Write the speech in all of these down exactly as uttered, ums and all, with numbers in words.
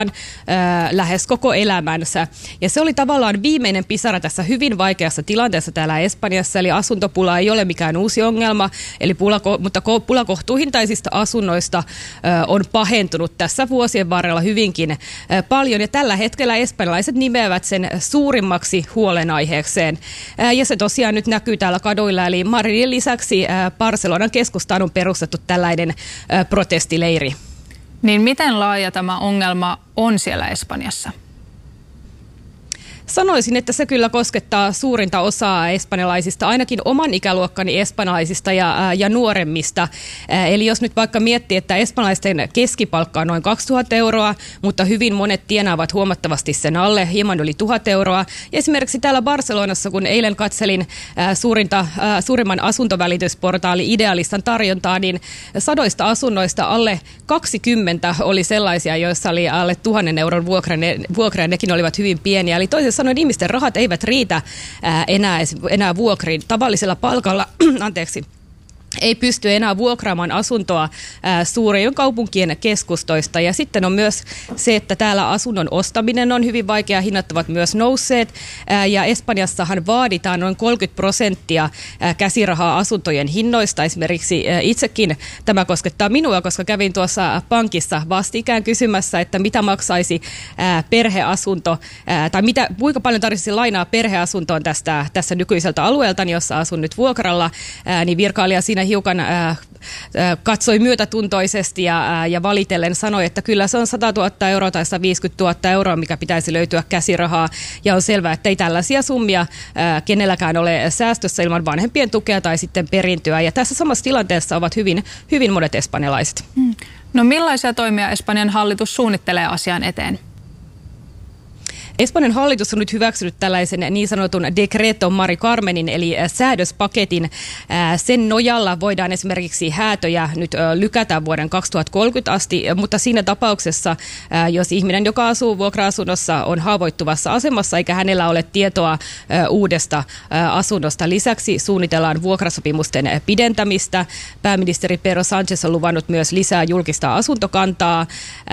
lähes koko elämänsä. Ja se oli tavallaan viimeinen pisara tässä hyvin vaikeassa tilanteessa täällä Espanjassa, eli asuntopula ei ole mikään uusi ongelma, eli pula, mutta pula kohtuuhintaisista asunnoista on pahentunut tässä vuosien varrella hyvinkin paljon, ja tällä hetkellä espanjalaiset nimeävät sen suurimmaksi huolenaiheekseen. Ja se tosiaan nyt näkyy täällä kaduilla, eli Madridin lisäksi Barcelonan keskustaan on perustettu tällainen protestileiri. Niin miten laaja tämä ongelma on siellä Espanjassa? Sanoisin, että se kyllä koskettaa suurinta osaa espanjalaisista, ainakin oman ikäluokkani espanjalaisista ja, ja nuoremmista. Eli jos nyt vaikka miettii, että espanjalaisten keskipalkka on noin kaksituhatta euroa, mutta hyvin monet tienaavat huomattavasti sen alle, hieman yli tuhat euroa. Ja esimerkiksi täällä Barcelonassa, kun eilen katselin suurinta, suurimman asuntovälitysportaali Idealistan tarjontaa, niin sadoista asunnoista alle kaksikymmentä oli sellaisia, joissa oli alle tuhannen euron vuokra, vuokra ja nekin olivat hyvin pieniä. Eli toisaalta sanoin, ihmisten rahat eivät riitä ää, enää, enää vuokriin. Tavallisella palkalla, anteeksi, ei pysty enää vuokraamaan asuntoa ää, suurien kaupunkien keskustoista. Ja sitten on myös se, että täällä asunnon ostaminen on hyvin vaikea, hinnat ovat myös nousseet. Ää, ja Espanjassahan vaaditaan noin kolmekymmentä prosenttia ää, käsirahaa asuntojen hinnoista. Esimerkiksi ää, itsekin tämä koskettaa minua, koska kävin tuossa pankissa vastikään kysymässä, että mitä maksaisi ää, perheasunto, ää, tai mitä, kuinka paljon tarvitsisi lainaa perheasuntoon tästä, tässä nykyiseltä alueelta, jossa asun nyt vuokralla, ää, niin virkailija siinä hiukan äh, katsoi myötätuntoisesti ja, äh, ja valitellen sanoi, että kyllä se on sata tuhatta euroa tai sata viisikymmentätuhatta euroa, mikä pitäisi löytyä käsirahaa. Ja on selvää, että ei tällaisia summia äh, kenelläkään ole säästössä ilman vanhempien tukea tai sitten perintöä. Ja tässä samassa tilanteessa ovat hyvin, hyvin monet espanjalaiset. Hmm. No millaisia toimia Espanjan hallitus suunnittelee asian eteen? Espanjan hallitus on nyt hyväksynyt tällaisen niin sanotun Decreto Mari Carmenin, eli säädöspaketin. Sen nojalla voidaan esimerkiksi häätöjä nyt lykätä vuoden kaksituhattakolmekymmentä asti, mutta siinä tapauksessa, jos ihminen, joka asuu vuokra-asunnossa, on haavoittuvassa asemassa eikä hänellä ole tietoa uudesta asunnosta. Lisäksi suunnitellaan vuokrasopimusten pidentämistä. Pääministeri Pedro Sánchez on luvannut myös lisää julkista asuntokantaa.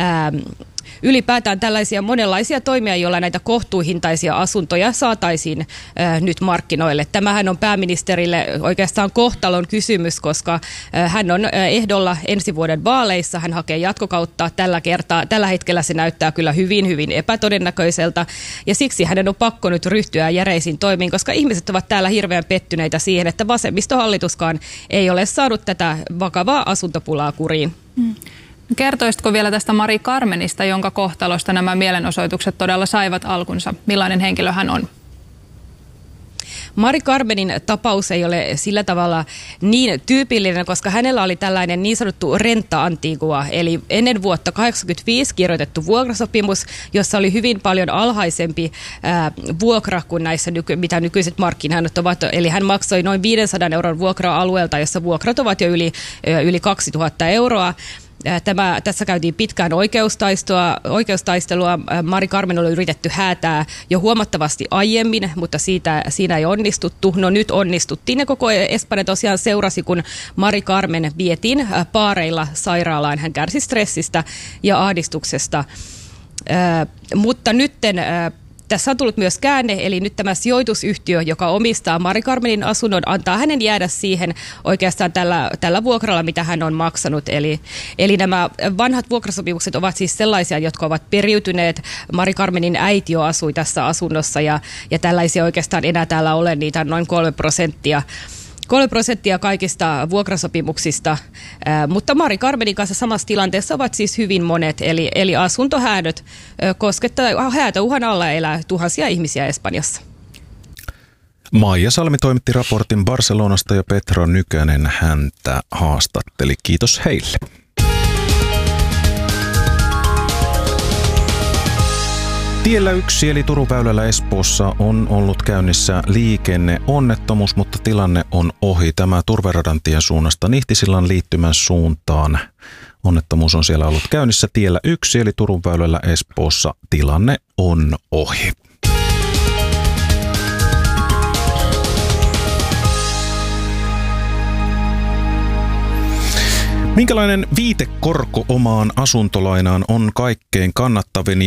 Ylipäätään tällaisia monenlaisia toimia, joilla näitä kohtuuhintaisia asuntoja saataisiin äh, nyt markkinoille. Tämähän on pääministerille oikeastaan kohtalon kysymys, koska äh, hän on äh, ehdolla ensi vuoden vaaleissa. Hän hakee jatkokautta tällä kertaa. Tällä hetkellä se näyttää kyllä hyvin, hyvin epätodennäköiseltä. Ja siksi hänen on pakko nyt ryhtyä järeisiin toimiin, koska ihmiset ovat täällä hirveän pettyneitä siihen, että vasemmistohallituskaan ei ole saanut tätä vakavaa asuntopulaa kuriin. Mm. Kertoisitko vielä tästä Mari Carmenista, jonka kohtalosta nämä mielenosoitukset todella saivat alkunsa? Millainen henkilö hän on? Mari Carmenin tapaus ei ole sillä tavalla niin tyypillinen, koska hänellä oli tällainen niin sanottu renta antigua, eli ennen vuotta tuhatyhdeksänsataakahdeksankymmentäviisi kirjoitettu vuokrasopimus, jossa oli hyvin paljon alhaisempi ää, vuokra kuin näissä, nyky- mitä nykyiset markkinahannat ovat. Eli hän maksoi noin viisisataa euron vuokraa alueelta, jossa vuokrat ovat jo yli, yli kaksituhatta euroa. Tämä, tässä käytiin pitkään oikeustaistelua. oikeustaistelua. Mari Carmen oli yritetty häätää jo huomattavasti aiemmin, mutta siitä, siinä ei onnistuttu. No nyt onnistuttiin ja koko Espanja tosiaan seurasi, kun Mari Carmen vietiin paareilla sairaalaan. Hän kärsi stressistä ja ahdistuksesta. Äh, mutta nytten äh, tässä on tullut myös käänne, eli nyt tämä sijoitusyhtiö, joka omistaa Mari Carmenin asunnon, antaa hänen jäädä siihen oikeastaan tällä, tällä vuokralla, mitä hän on maksanut. Eli, eli nämä vanhat vuokrasopimukset ovat siis sellaisia, jotka ovat periytyneet. Mari Carmenin äiti jo asui tässä asunnossa ja, ja tällaisia oikeastaan enää täällä ole, niitä on noin kolme prosenttia. Kolme prosenttia kaikista vuokrasopimuksista, ää, mutta Mari Carmenin kanssa samassa tilanteessa ovat siis hyvin monet, eli, eli asuntohäädöt ää, koskettaa, häätöuhan alla elää tuhansia ihmisiä Espanjassa. Maija Salmi toimitti raportin Barcelonasta ja Petra Nykänen häntä haastatteli. Kiitos heille. Tiellä yksi eli Turun väylällä Espoossa on ollut käynnissä liikenneonnettomuus, mutta tilanne on ohi. Tämä Turveradan tien suunnasta Nihtisillan liittymän suuntaan. Onnettomuus on siellä ollut käynnissä tiellä yksi eli Turun väylällä Espoossa. Tilanne on ohi. Minkälainen viitekorko omaan asuntolainaan on kaikkein kannattavin